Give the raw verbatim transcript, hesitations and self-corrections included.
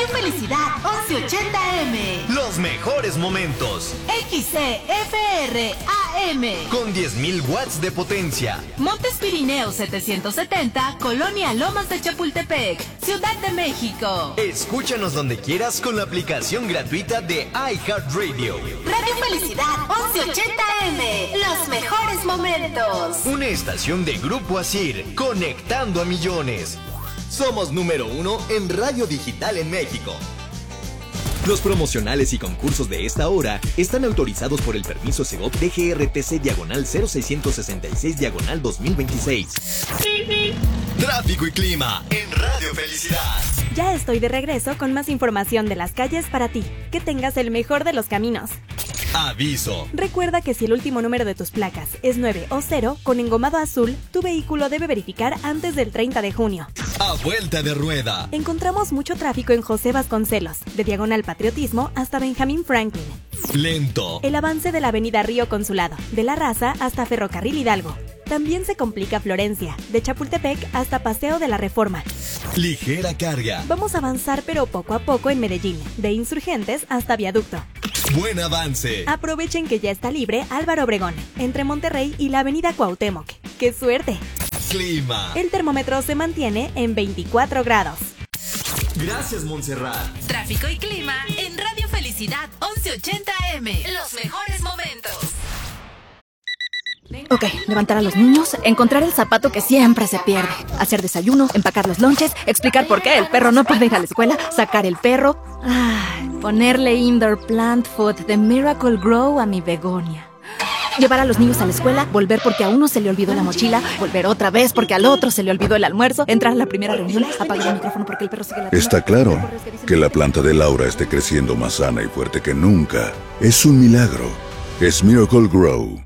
Radio Felicidad once ochenta M. Los mejores momentos. X C F R A M. Con diez mil watts de potencia. Montes Pirineos setecientos setenta, Colonia Lomas de Chapultepec, Ciudad de México. Escúchanos donde quieras con la aplicación gratuita de iHeartRadio. Radio Felicidad once ochenta M. Los mejores momentos. Una estación de Grupo Asir, conectando a millones. Somos número uno en radio digital en México. Los promocionales y concursos de esta hora están autorizados por el permiso Segov D G R T C diagonal cero seiscientos sesenta y seis diagonal dos mil veintiséis. Tráfico y clima en Radio Felicidad. Ya estoy de regreso con más información de las calles para ti. Que tengas el mejor de los caminos. Aviso. Recuerda que si el último número de tus placas es nueve o cero, con engomado azul, tu vehículo debe verificar antes del treinta de junio. A vuelta de rueda. Encontramos mucho tráfico en José Vasconcelos, de Diagonal Patriotismo hasta Benjamín Franklin. Lento. El avance de la avenida Río Consulado, de La Raza hasta Ferrocarril Hidalgo. También se complica Florencia, de Chapultepec hasta Paseo de la Reforma. Ligera carga. Vamos a avanzar pero poco a poco en Medellín, de Insurgentes hasta Viaducto. Buen avance. Aprovechen que ya está libre Álvaro Obregón, entre Monterrey y la avenida Cuauhtémoc. ¡Qué suerte! Clima. El termómetro se mantiene en veinticuatro grados. Gracias, Montserrat. Tráfico y clima en Radio Felicidad once ochenta M. Los mejores momentos. Ok, levantar a los niños, encontrar el zapato que siempre se pierde, hacer desayuno, empacar los lonches, explicar por qué el perro no puede ir a la escuela, sacar el perro, ay, ponerle indoor plant food de Miracle Grow a mi begonia. Llevar a los niños a la escuela, volver porque a uno se le olvidó la mochila, volver otra vez porque al otro se le olvidó el almuerzo, entrar a la primera reunión, apagar el micrófono porque el perro sigue la... Está claro que la planta de Laura esté creciendo más sana y fuerte que nunca. Es un milagro. Es Miracle Grow.